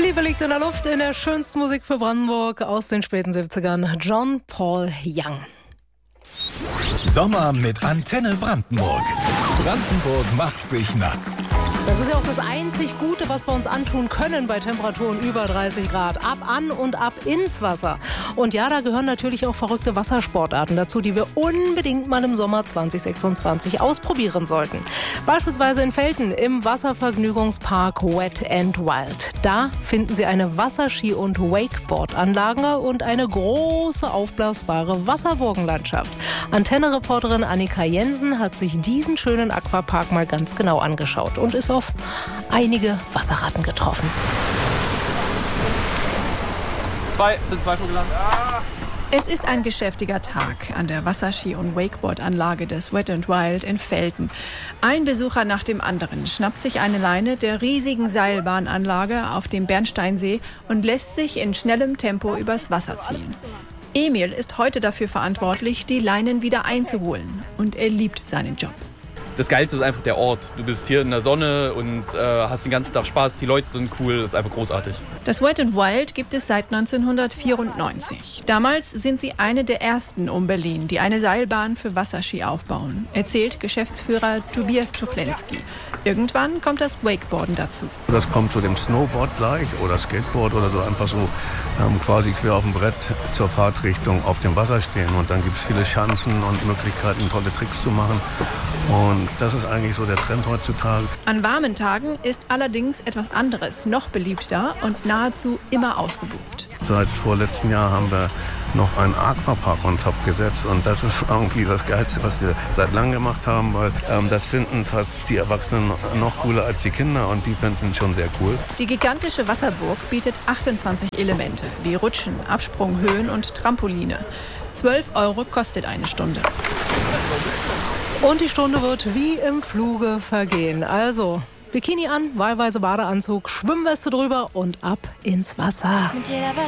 Liebe liegt in der Luft in der schönsten Musik für Brandenburg aus den späten 70ern. John Paul Young. Sommer mit Antenne Brandenburg. Brandenburg macht sich nass. Das ist ja auch das einzig Gute, was wir uns antun können bei Temperaturen über 30 Grad. Ab an und ab ins Wasser. Und ja, da gehören natürlich auch verrückte Wassersportarten dazu, die wir unbedingt mal im Sommer 2026 ausprobieren sollten. Beispielsweise in Velten im Wasservergnügungspark Wet and Wild. Da finden Sie eine Wasserski- und Wakeboard-Anlage und eine große aufblasbare Wasserburgenlandschaft. Antenne-Reporterin Annika Jensen hat sich diesen schönen Aquapark mal ganz genau angeschaut und ist auf einige Wasserratten getroffen. Sind zwei Vogel. Es ist ein geschäftiger Tag an der Wasserski- und Wakeboard-Anlage des Wet and Wild in Velten. Ein Besucher nach dem anderen schnappt sich eine Leine der riesigen Seilbahnanlage auf dem Bernsteinsee und lässt sich in schnellem Tempo übers Wasser ziehen. Emil ist heute dafür verantwortlich, die Leinen wieder einzuholen. Und er liebt seinen Job. Das Geilste ist einfach der Ort. Du bist hier in der Sonne und hast den ganzen Tag Spaß. Die Leute sind cool, das ist einfach großartig. Das Wet and Wild gibt es seit 1994. Damals sind sie eine der ersten um Berlin, die eine Seilbahn für Wasserski aufbauen, erzählt Geschäftsführer Tobias Tuchlenski. Irgendwann kommt das Wakeboarden dazu. Das kommt zu dem Snowboard gleich oder Skateboard oder so einfach so quasi quer auf dem Brett zur Fahrtrichtung auf dem Wasser stehen. Und dann gibt es viele Chancen und Möglichkeiten, tolle Tricks zu machen. Und das ist eigentlich so der Trend heutzutage. An warmen Tagen ist allerdings etwas anderes noch beliebter und nahezu immer ausgebucht. Seit vorletzten Jahr haben wir noch einen Aquapark on top gesetzt und das ist irgendwie das Geilste, was wir seit langem gemacht haben, weil das finden fast die Erwachsenen noch cooler als die Kinder und die finden es schon sehr cool. Die gigantische Wasserburg bietet 28 Elemente, wie Rutschen, Absprung, Höhen und Trampoline. 12 € kostet eine Stunde. Und die Stunde wird wie im Fluge vergehen. Also Bikini an, wahlweise Badeanzug, Schwimmweste drüber und ab ins Wasser.